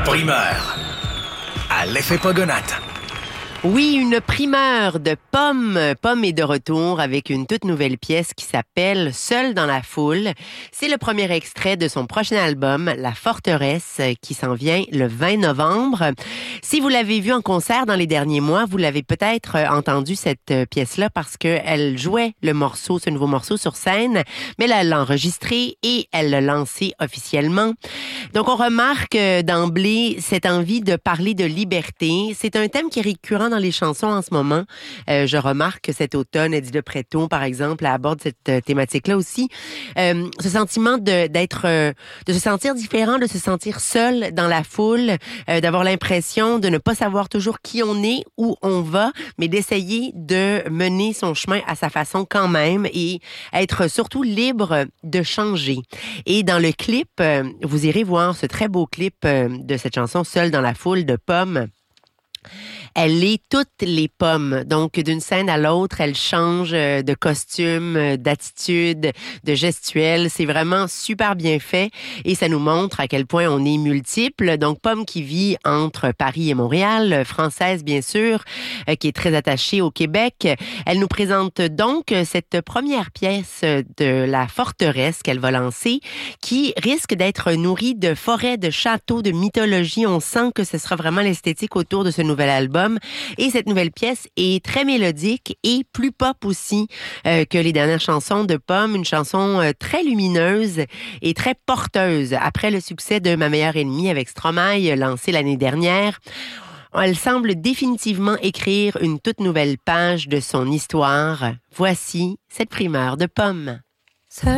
primeur à l'effet Pogonate. Oui, une primeur de Pomme. Pomme est de retour avec une toute nouvelle pièce qui s'appelle Seul dans la foule. C'est le premier extrait de son prochain album, La Forteresse, qui s'en vient le 20 novembre. Si vous l'avez vu en concert dans les derniers mois, vous l'avez peut-être entendu cette pièce-là parce qu'elle jouait ce nouveau morceau sur scène, mais elle l'a enregistré et elle l'a lancé officiellement. Donc on remarque d'emblée cette envie de parler de liberté. C'est un thème qui est récurrent dans les chansons en ce moment. Je remarque que cet automne, Eddie de Pretto, par exemple, aborde cette thématique-là aussi. Ce sentiment de se sentir différent, de se sentir seul dans la foule, d'avoir l'impression de ne pas savoir toujours qui on est, où on va, mais d'essayer de mener son chemin à sa façon quand même et être surtout libre de changer. Et dans le clip, vous irez voir ce très beau clip de cette chanson Seul dans la foule de Pomme. Elle est toutes les pommes. Donc, d'une scène à l'autre, elle change de costume, d'attitude, de gestuelle. C'est vraiment super bien fait et ça nous montre à quel point on est multiple. Donc, Pomme qui vit entre Paris et Montréal, française bien sûr, qui est très attachée au Québec. Elle nous présente donc cette première pièce de La Forteresse qu'elle va lancer qui risque d'être nourrie de forêts, de châteaux, de mythologie. On sent que ce sera vraiment l'esthétique autour de ce nouvel album. Et cette nouvelle pièce est très mélodique et plus pop aussi que les dernières chansons de Pomme. Une chanson très lumineuse et très porteuse. Après le succès de Ma meilleure ennemie avec Stromae, lancé l'année dernière, elle semble définitivement écrire une toute nouvelle page de son histoire. Voici cette primeur de Pomme.